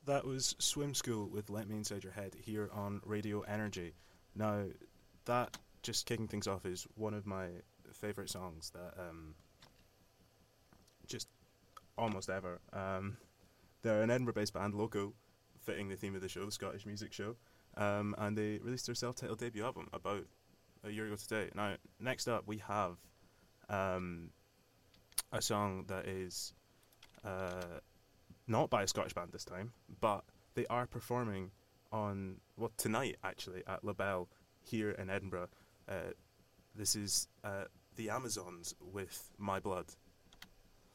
That was Swim School with Let Me Inside Your Head here on Radio Energy. Now, that just kicking things off is one of my favourite songs that just almost ever. They're an Edinburgh based band, local, fitting the theme of the show, the Scottish music show. And they released their self titled debut album about a year ago today. Now, next up, we have um, a song that is not by a Scottish band this time, but they are performing on, well, tonight actually, at La Belle here in Edinburgh. This is the Amazons with My Blood.